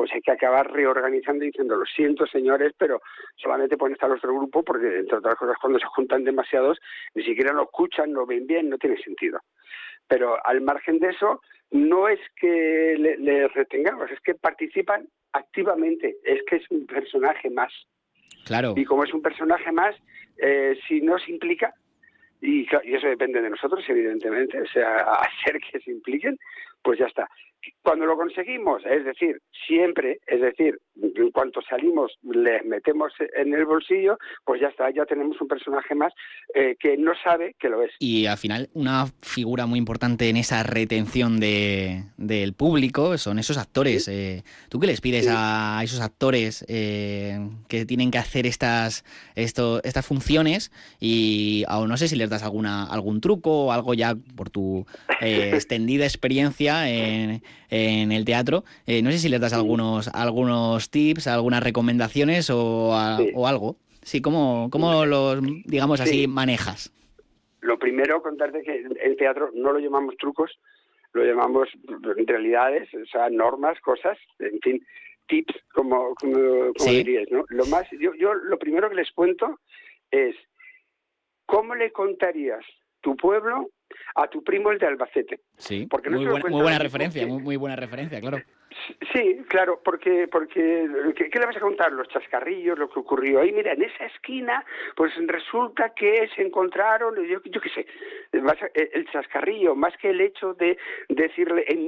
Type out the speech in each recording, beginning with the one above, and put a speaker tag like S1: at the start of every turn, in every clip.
S1: pues hay que acabar reorganizando y diciendo, lo siento señores, pero solamente pueden estar los del grupo porque, entre otras cosas, cuando se juntan demasiados, ni siquiera lo escuchan, lo ven bien, no tiene sentido. Pero al margen de eso, no es que les retengamos, es que participan activamente, es que es un personaje más.
S2: Claro.
S1: Y como es un personaje más, si no se implica, y eso depende de nosotros, evidentemente, o sea, hacer que se impliquen, pues ya está. Cuando lo conseguimos, es decir, siempre, es decir, en cuanto salimos, les metemos en el bolsillo, pues ya está, ya tenemos un personaje más que no sabe que lo es.
S2: Y al final una figura muy importante en esa retención del público son esos actores.
S1: ¿Sí?
S2: ¿Tú qué les pides a esos actores que tienen que hacer estas funciones? Y aún no sé si les das algún truco o algo ya por tu extendida experiencia en el teatro. No sé si les das algunos tips, algunas recomendaciones o algo. Sí, ¿cómo los, digamos así, manejas?
S1: Lo primero, contarte que el teatro no lo llamamos trucos, lo llamamos realidades, o sea, normas, cosas, en fin, tips, como
S2: ¿Sí?
S1: dirías, ¿no? Yo lo primero que les cuento es, ¿cómo le contarías tu pueblo a tu primo el de Albacete?
S2: Sí,
S1: Porque no
S2: muy
S1: se lo
S2: buena referencia, muy buena referencia, claro.
S1: Sí, claro, porque ¿qué le vas a contar? Los chascarrillos, lo que ocurrió ahí. Mira, en esa esquina, pues resulta que se encontraron, yo qué sé, el chascarrillo, más que el hecho de decirle en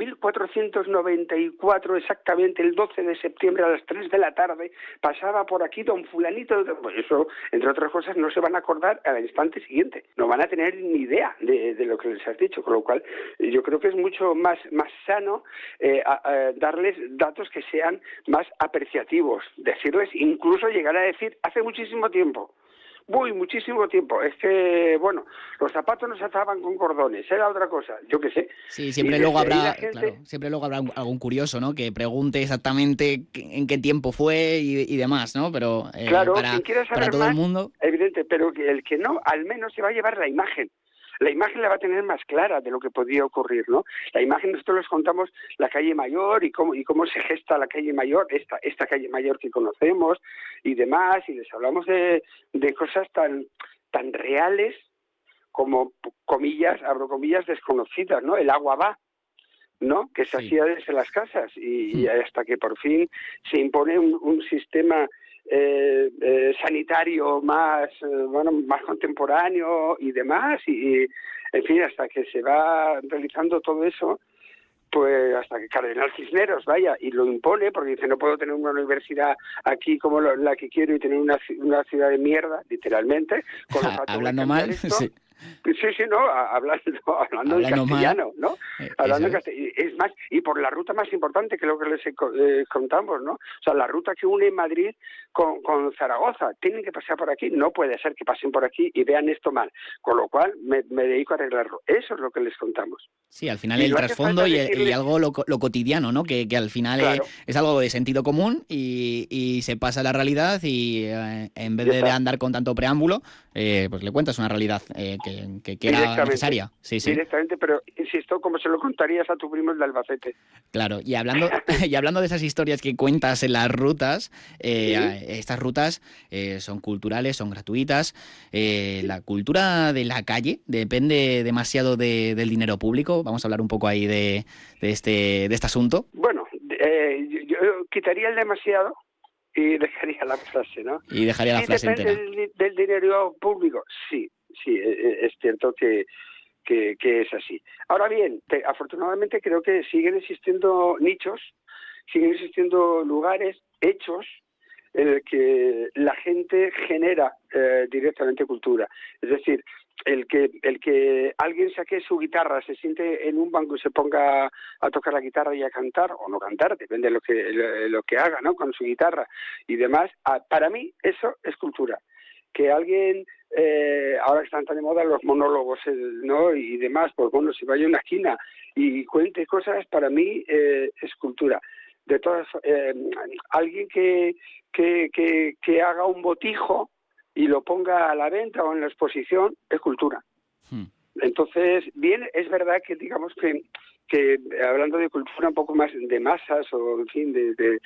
S1: 1494, exactamente el 12 de septiembre a las 3 de la tarde, pasaba por aquí don fulanito, pues eso, entre otras cosas, no se van a acordar al instante siguiente, no van a tener ni idea de lo que les has dicho, con lo cual yo creo que es mucho más sano darles datos que sean más apreciativos, decirles, incluso llegar a decir, hace muchísimo tiempo, muchísimo tiempo, es que, bueno, los zapatos no se ataban con cordones, era otra cosa, yo qué sé.
S2: Sí, siempre luego habrá, claro, siempre luego habrá algún curioso, ¿no? Que pregunte exactamente en qué tiempo fue y demás, ¿no? Pero
S1: claro, quien quiera saber
S2: todo el
S1: más,
S2: mundo...
S1: evidente, pero el que no, al menos se va a llevar la imagen. La imagen la va a tener más clara de lo que podía ocurrir, ¿no? La imagen, nosotros les contamos la calle Mayor y cómo se gesta la calle Mayor, esta calle Mayor que conocemos y demás, y les hablamos de cosas tan reales como, comillas, abro comillas, desconocidas, ¿no? El agua va, ¿no? Que se hacía desde las casas y hasta que por fin se impone un sistema sanitario más contemporáneo y demás y en fin, hasta que se va realizando todo eso, pues hasta que Cardenal Cisneros vaya y lo impone, porque dice, no puedo tener una universidad aquí como la que quiero y tener una ciudad de mierda, literalmente, con lo cual
S2: hablando mal,
S1: sí, no, hablando en castellano,
S2: mal,
S1: ¿no? Hablando en castellano. Es más, y por la ruta más importante que lo que les contamos, ¿no? O sea, la ruta que une Madrid con Zaragoza, tienen que pasar por aquí, no puede ser que pasen por aquí y vean esto mal, con lo cual me dedico a arreglarlo. Eso es lo que les contamos.
S2: Sí, al final el trasfondo y algo lo cotidiano, ¿no? Que al final
S1: claro,
S2: es algo de sentido común y se pasa a la realidad y en vez de andar con tanto preámbulo, pues le cuentas una realidad que era necesaria. Sí.
S1: Directamente, pero insisto, como se lo contarías a tu primo el de Albacete.
S2: Claro, y hablando de esas historias que cuentas en las rutas, estas rutas son culturales, son gratuitas. La cultura de la calle depende demasiado del dinero público. Vamos a hablar un poco ahí de este asunto.
S1: Bueno, yo quitaría el demasiado y dejaría la frase, ¿no?
S2: Y dejaría la frase entera.
S1: Del dinero público, sí, es cierto que es así. Ahora bien, afortunadamente creo que siguen existiendo nichos, siguen existiendo lugares, hechos, en el que la gente genera directamente cultura. Es decir, el que alguien saque su guitarra, se siente en un banco y se ponga a tocar la guitarra y a cantar, o no cantar, depende de lo que haga, ¿no? Con su guitarra y demás, para mí eso es cultura. Que alguien, ahora que están tan de moda los monólogos, ¿no? Y demás, pues bueno, si vaya a una esquina y cuente cosas, para mí es cultura. De todas, alguien que haga un botijo y lo ponga a la venta o en la exposición, es cultura. Entonces, bien, es verdad que digamos que hablando de cultura un poco más de masas o en fin de